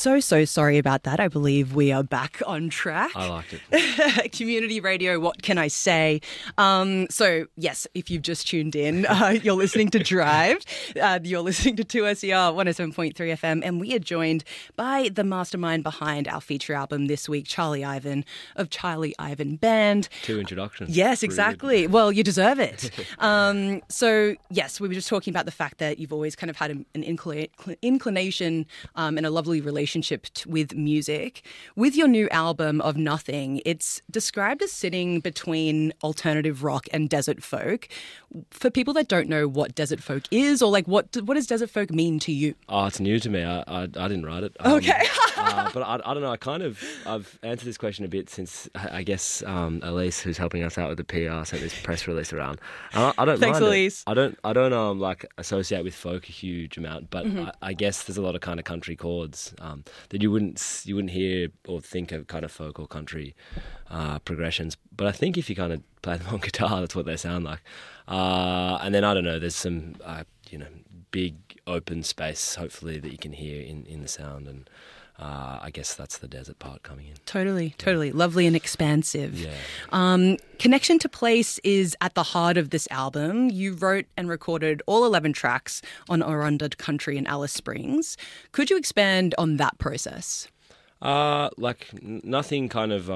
So sorry about that. I believe we are back on track. I liked it. Community radio, what can I say? So, yes, if you've just tuned in, you're listening to Drive. You're listening to 2SER 107.3 FM, and we are joined by the mastermind behind our feature album this week, Charlie Ivan of Charlie Ivan Band. 2 introductions. Yes, exactly. Well, you deserve it. So, yes, we were just talking about the fact that you've always kind of had an inclination and a lovely relationship with music. With your new album of Nothing, it's described as sitting between alternative rock and desert folk. For people that don't know what desert folk is, or like what does desert folk mean to you? Oh, it's new to me. I didn't write it. Okay. But I don't know. I've answered this question a bit since I guess Elise, who's helping us out with the PR, sent this press release around. I don't Thanks, mind Elise. it. I don't like associate with folk a huge amount, but I guess there's a lot of kind of country chords that you wouldn't hear or think of kind of folk or country progressions. But I think if you kind of play them on guitar, that's what they sound like. And then I don't know. There's some big open space, hopefully, that you can hear in the sound, and I guess that's the desert part coming in. Totally. Lovely and expansive. Yeah. Connection to Place is at the heart of this album. You wrote and recorded all 11 tracks on Arundel Country in Alice Springs. Could you expand on that process? Nothing kind of...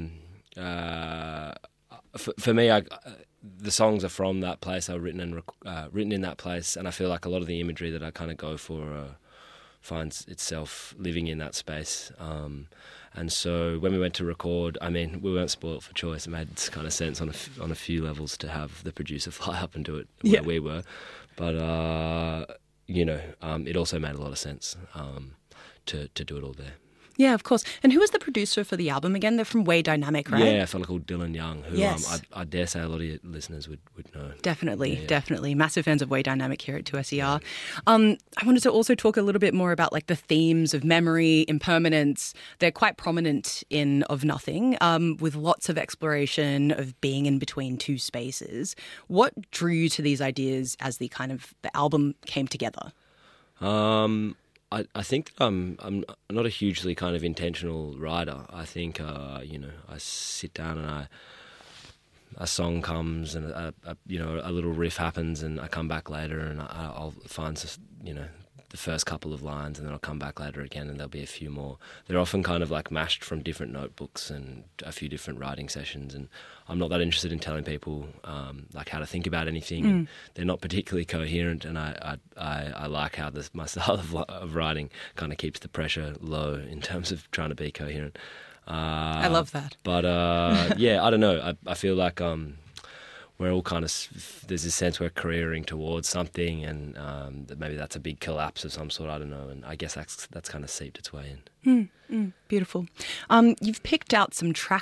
for me, the songs are from that place. Are written in that place, and I feel like a lot of the imagery that I kind of go for finds itself living in that space. And so when we went to record, I mean, we weren't spoilt for choice. It made kind of sense on a few levels to have the producer fly up and do it where we were. But it also made a lot of sense to do it all there. Yeah, of course. And who was the producer for the album again? They're from Way Dynamic, right? Yeah, a fellow called Dylan Young, who yes. I dare say a lot of your listeners would know. Definitely. Massive fans of Way Dynamic here at 2SER. I wanted to also talk a little bit more about like the themes of memory, impermanence. They're quite prominent in Of Nothing, with lots of exploration of being in between two spaces. What drew you to these ideas as the album came together? I think I'm not a hugely kind of intentional writer. I think I sit down and a song comes and a little riff happens, and I come back later and I'll find the first couple of lines, and then I'll come back later again and there'll be a few more. They're often kind of like mashed from different notebooks and a few different writing sessions, and I'm not that interested in telling people like how to think about anything. They're not particularly coherent, and I like how my style of writing kind of keeps the pressure low in terms of trying to be coherent. I love that. But I don't know. I feel like we're all kind of, there's this sense we're careering towards something, and that maybe that's a big collapse of some sort, I don't know, and I guess that's kind of seeped its way in. Beautiful. You've picked out some track